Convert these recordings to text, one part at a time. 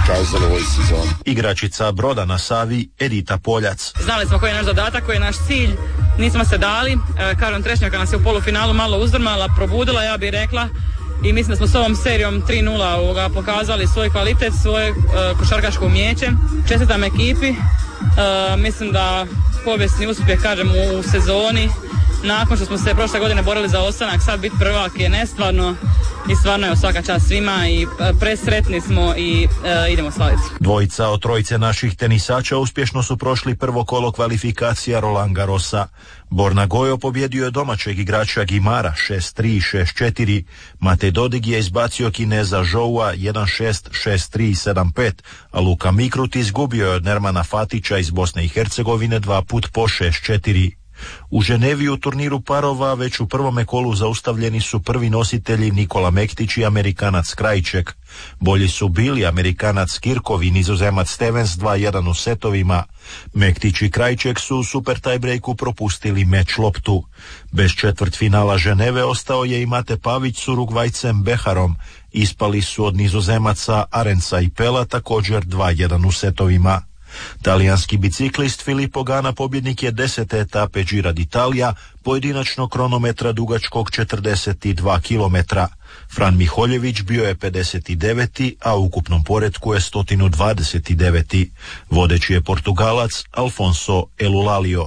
pokazalo u ovoj sezoni. Igračica Broda na Savi Edita Poljac. Znali smo koji je naš zadatak, koji je naš cilj, nismo se dali. Karon Trešnjaka nas je u polufinalu malo uzdrmala, probudila, ja bih rekla. I mislim da smo s ovom serijom 3-0 pokazali svoj kvalitet, svoje košarkaško umijeće. Čestitam ekipi. Mislim da povijesni uspjeh, kažem, u sezoni. Nakon što smo se prošle godine borili za ostanak, sad biti prvak je nestvarno i stvarno je svaka čast svima i presretni smo i idemo slaviti. Dvojica od trojice naših tenisača uspješno su prošli prvo kolo kvalifikacija Roland Garrosa. Borna Gojo pobjedio je domaćeg igrača Gimara 6-3, 6-4. Matej Dodig je izbacio Kineza Zhoua 1-6, 6-3, 7-5, a Luka Mikrut izgubio je od Nermana Fatića iz Bosne i Hercegovine 2 put po 6-4. U Ženevi u turniru parova već u prvome kolu zaustavljeni su prvi nositelji Nikola Mektić i Amerikanac Krajček. Bolji su bili Amerikanac Kirkov i Nizozemac Stevens 2-1 u setovima. Mektić i Krajček su u super tiebreaku propustili meč loptu. Bez četvrtfinala Ženeve ostao je i Mate Pavić s Urugvajcem Beharom. Ispali su od Nizozemaca Arenca i Pela također 2-1 u setovima. Talijanski biciklist Filippo Ganna pobjednik je 10. etape Gira d'Italia, pojedinačno kronometra dugačkog 42 km. Fran Miholjević bio je 59. a u ukupnom poretku je 129. Vodeći je Portugalac Alfonso Elulalio.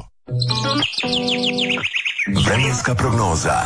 Vremenska prognoza.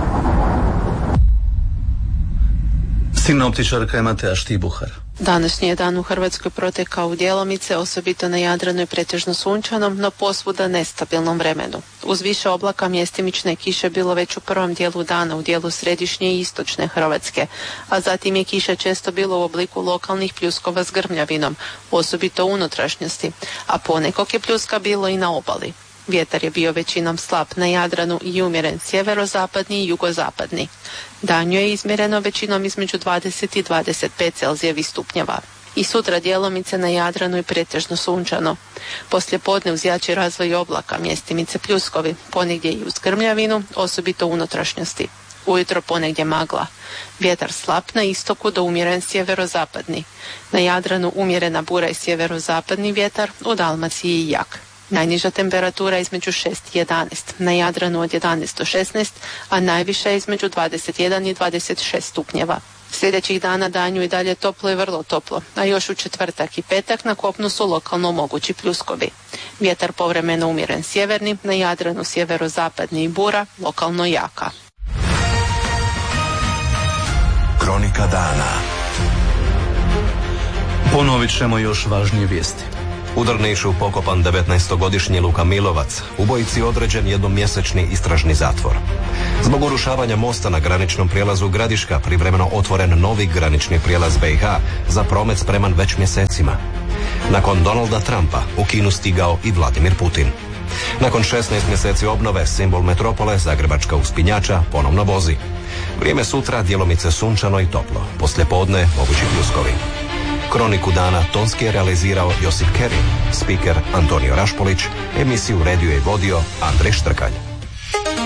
Sinoptičarka je Mateja Štibuhar. Današnji je dan u Hrvatskoj protekao u djelomice, osobito na Jadranu i pretežno sunčanom, no posvuda nestabilnom vremenu. Uz više oblaka mjestimične kiše bilo već u prvom dijelu dana u dijelu središnje i istočne Hrvatske, a zatim je kiša često bilo u obliku lokalnih pljuskova s grmljavinom, osobito u unutrašnjosti, a ponekog je pljuska bilo i na obali. Vjetar je bio većinom slab na Jadranu i umjeren sjeverozapadni i jugozapadni. Danju je izmjereno većinom između 20 i 25 Celzijevih stupnjeva. I sutra djelomice na Jadranu i pretežno sunčano. Poslijepodne uz jači razvoj oblaka, mjestimice pljuskovi, ponegdje i uz grmljavinu, osobito u unutrašnjosti. Ujutro ponegdje magla. Vjetar slab na istoku do umjeren sjeverozapadni. Na Jadranu umjerena bura i sjeverozapadni vjetar, u Dalmaciji jak. Najniža temperatura između 6 i 11, na Jadranu od 11 do 16, a najviša je između 21 i 26 stupnjeva. Sljedećih dana danju i dalje toplo i vrlo toplo, a još u četvrtak i petak na kopnu su lokalno mogući pljuskovi. Vjetar povremeno umjeren sjeverni, na Jadranu sjeverozapadni i bura, lokalno jaka. Kronika dana. Ponovit ćemo još važnije vijesti. U Drnišu pokopan 19-godišnji Luka Milovac, ubojici određen jednomjesečni istražni zatvor. Zbog urušavanja mosta na graničnom prijelazu Gradiška privremeno otvoren novi granični prijelaz BiH za promet spreman već mjesecima. Nakon Donalda Trumpa u Kinu stigao i Vladimir Putin. Nakon 16 mjeseci obnove simbol metropole Zagrebačka uspinjača ponovno vozi. Vrijeme sutra djelomice sunčano i toplo, poslijepodne mogući pljuskovi. Kroniku dana tonski je realizirao Josip Kerin, spiker Antonio Rašpolić, emisiju redio i vodio Andrej Štrkalj.